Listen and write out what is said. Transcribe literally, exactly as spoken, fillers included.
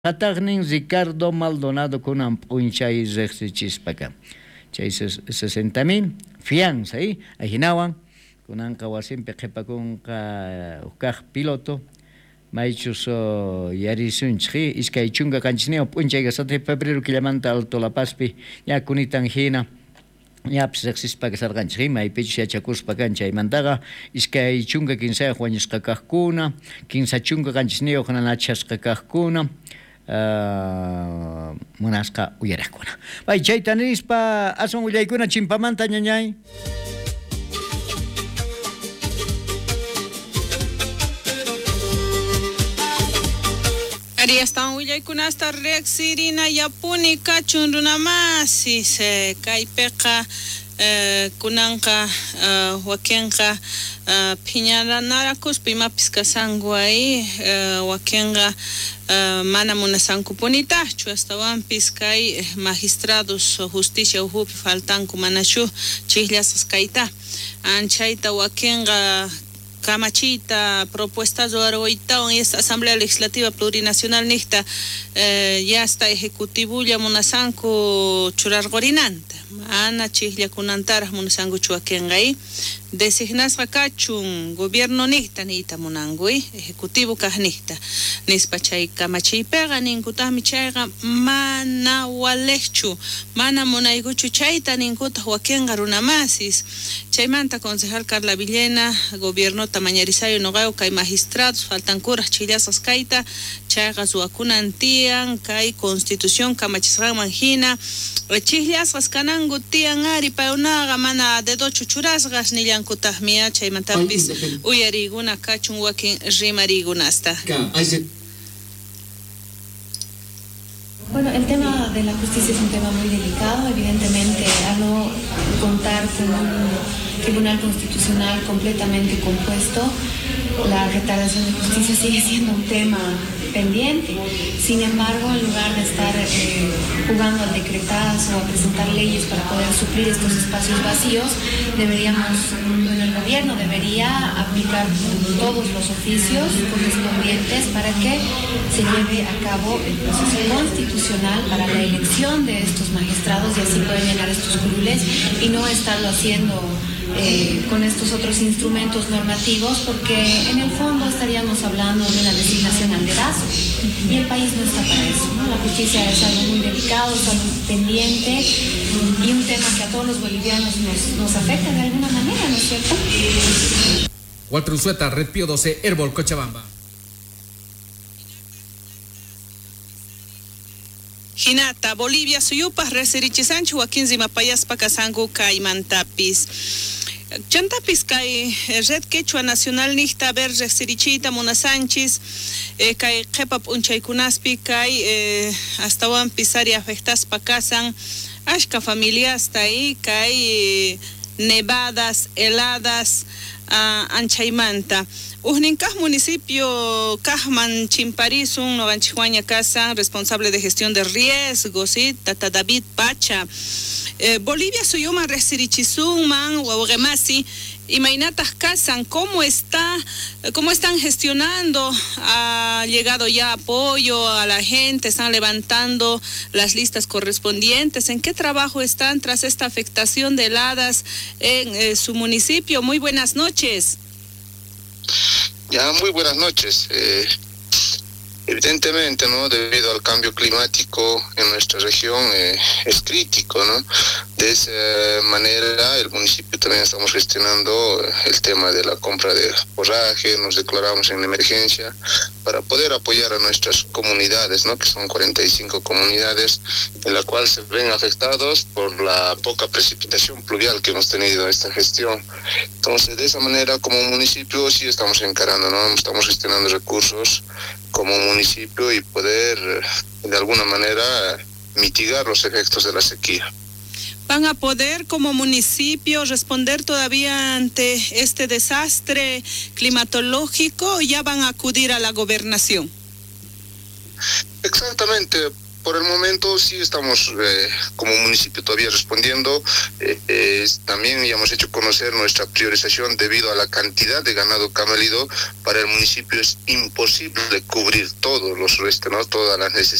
Hatagnin Ricardo Maldonado kunan p'unchay riqsichispaka. Chay sesenta mil fianza ahí, ajinawan kunanqa wasinpi qhipakunqa ukaq piloto maychuso yarisunchik iskay chunka kanchisneo p'unchayqa sata febrero killamanta Alto La Pazpi ya kunitan hina yapis riqsispaka sarqanchik maypichus yachakuspa kan chaymantaqa iskay chunka kinsayuq wañusqa kaqkuna kinsa chunka kanchisniyuq nanachasqa kaqkuna Uh, munasqa uyarakuna. Bay chayta nispa aswan willaykuna chimpamanta ñañay. Ari astawan willaykuna hasta reaksirina yapuni kachun runamasis eh, kaypiqa eh, kunanqa uh, wakinqa uh, phiñanarakuspa imapis kasanku ahí uh, wakinqa Uh, mana munasankupunitachu astawanpis kay eh, magistrados justicia uhupi faltanku manashu chiklasas kayta anchayta wakinqa kamachita propuestas warwaytawan esta asamblea legislativa plurinacional nihta eh, ya está ejecutivulla munasanku churarqorinanta mana chiklakunantaraq munasankuchu wakinqay designasqa kachun gobierno nihta niyta munankuy ejecutivo kaq nihta nispa chay kamachiypiqa ninkutaqmi chayqa mana walejchu mana munaykuchu chayta ninkutaq wakinqa runamasis chaymanta concejal Carla Villena gobierno tamañarisayo noqaw kay magistrados faltankuraq chillasas kayta chayqa suwakunan tiyan kay constitución kamachisqanman hina chillasqas kananku tiyan ari payunaqa mana dedochu churasqas nillankutaqmi chaymantapis uyariguna kachun wakin rimarigunasta. Bueno, el tema de la justicia es un tema muy delicado, evidentemente, al no contar con un tribunal constitucional completamente compuesto, la retardación de justicia sigue siendo un tema pendiente. Sin embargo, en lugar de estar eh, jugando al decretazo, a presentar leyes para poder suplir estos espacios vacíos, deberíamos, bueno, el gobierno debería aplicar todos los oficios correspondientes para que se lleve a cabo el proceso constitucional para la elección de estos magistrados y así poder llenar estos curules y no estarlo haciendo Eh, con estos otros instrumentos normativos, porque en el fondo estaríamos hablando de una designación al dedazo y el país no está para eso, ¿no? La justicia es algo muy delicado, es algo pendiente y un tema que a todos los bolivianos nos, nos afecta de alguna manera, ¿no es cierto? Walter Usueta, Red Pío doce, Herbol, Cochabamba. Hinata, Bolivia, suyupas, reserichisanchu, Joaquín Zimapayaspa, Casango, Caimantapis. Chantapis kay Red Quechua Nacional nihta ver reserichita Mona Sánchez eh, kay qhepap unchaykunaspi kay eh, astawan pisari afectaspa kasan ashka familias tay kay eh, nevadas, heladas uh, anchaymanta. Ujninkaj municipio Kahman Chimparisun, Novanchihuaña Casan, responsable de gestión de riesgos, ¿sí? Tata David Pacha. Eh, Bolivia suyuma resirichisun man Huahugemasi y Mainatas Casan, ¿cómo está, cómo están gestionando? ¿Ha llegado ya apoyo a la gente? ¿Están levantando las listas correspondientes? ¿En qué trabajo están tras esta afectación de heladas en eh, su municipio? Muy buenas noches. Ya, muy buenas noches. Eh, evidentemente, ¿no? Debido al cambio climático en nuestra región eh, es crítico, ¿no? De esa manera, el municipio también estamos gestionando el tema de la compra de forraje, nos declaramos en emergencia para poder apoyar a nuestras comunidades, ¿no? Que son cuarenta y cinco comunidades, en la cual se ven afectados por la poca precipitación pluvial que hemos tenido esta gestión. Entonces, de esa manera, como municipio, sí estamos encarando, ¿no? Estamos gestionando recursos como municipio y poder, de alguna manera, mitigar los efectos de la sequía. ¿Van a poder como municipio responder todavía ante este desastre climatológico o ya van a acudir a la gobernación? Exactamente. por el momento sí estamos eh, como municipio todavía respondiendo. Eh, eh, también ya hemos hecho conocer nuestra priorización debido a la cantidad de ganado camelido. Para el municipio es imposible cubrir todos los restos, ¿no? Todas las necesidades.